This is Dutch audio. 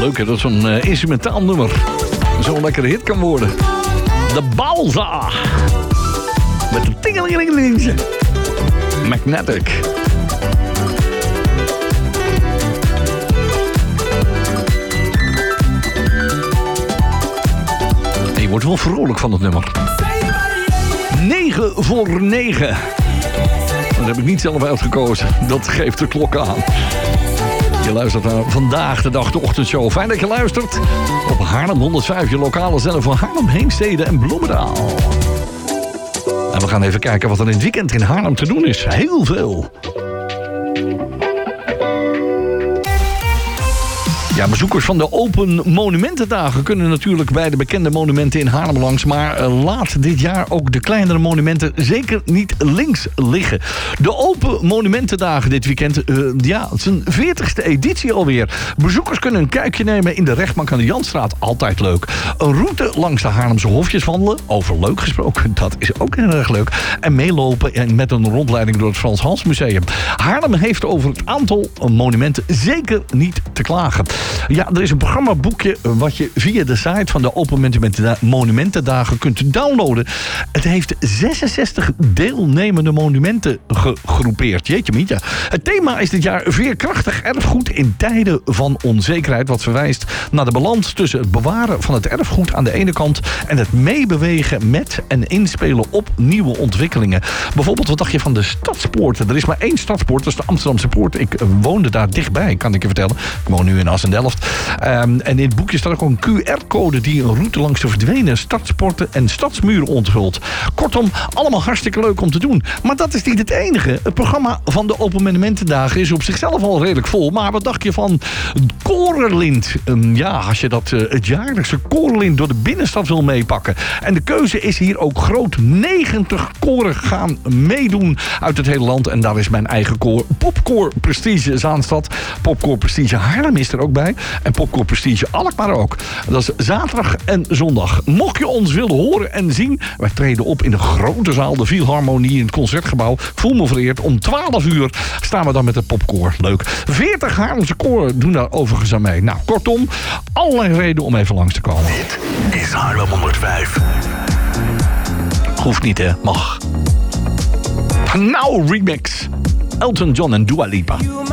Leuk hè, dat zo'n instrumentaal nummer zo'n lekkere hit kan worden. De Balza. Met een tingelingelingelingje. Magnetic. En je wordt wel vrolijk van het nummer. 9 voor 9. Dat heb ik niet zelf uitgekozen. Dat geeft de klok aan. Je luistert naar Vandaag de Dag, de ochtendshow. Fijn dat je luistert op Haarlem 105, je lokale zender van Haarlem, Heemstede en Bloemendaal. En we gaan even kijken wat er in het weekend in Haarlem te doen is. Heel veel. Ja, bezoekers van de Open Monumentendagen kunnen natuurlijk bij de bekende monumenten in Haarlem langs. Maar laat dit jaar ook de kleinere monumenten zeker niet links liggen. De Open Monumentendagen dit weekend, ja, het is een 40ste editie alweer. Bezoekers kunnen een kijkje nemen in de rechtbank aan de Janstraat. Altijd leuk. Een route langs de Haarlemse hofjes wandelen. Over leuk gesproken, dat is ook heel erg leuk. En meelopen met een rondleiding door het Frans Hals Museum. Haarlem heeft over het aantal monumenten zeker niet te klagen. Ja, er is een programmaboekje wat je via de site van de Open Monumentendagen kunt downloaden. Het heeft 66 deelnemende monumenten gegroepeerd. Jeetje mietje. Het thema is dit jaar veerkrachtig erfgoed in tijden van onzekerheid. Wat verwijst naar de balans tussen het bewaren van het erfgoed aan de ene kant en het meebewegen met en inspelen op nieuwe ontwikkelingen. Bijvoorbeeld, wat dacht je van de Stadspoort? Er is maar 1 Stadspoort, dat is de Amsterdamse Poort. Ik woonde daar dichtbij, kan ik je vertellen. Ik woon nu in Assendelft. En in het boekje staat ook een QR-code die een route langs de verdwenen stadspoorten en stadsmuren onthult. Kortom, allemaal hartstikke leuk om te doen. Maar dat is niet het enige. Het programma van de Open Monumentendagen is op zichzelf al redelijk vol. Maar wat dacht je van Korenlint? Ja, als je dat het jaarlijkse Korenlint door de binnenstad wil meepakken. En de keuze is hier ook groot. 90 koren gaan meedoen uit het hele land. En daar is mijn eigen koor, Popkoor Prestige Zaanstad. Popkoor Prestige Haarlem is er ook bij. En Popkoor Prestige Alkmaar ook. Dat is zaterdag en zondag. Mocht je ons willen horen en zien, wij treden op in de grote zaal, de Philharmonie in het Concertgebouw. Voel me vereerd. Om 12 uur staan we dan met het popkoor. Leuk. 40 Haarlemse koren doen daar overigens aan mee. Nou, kortom, allerlei reden om even langs te komen. Dit is Haarlem 105. Hoeft niet, hè? Mag. Nou, remix. Elton John en Dua Lipa.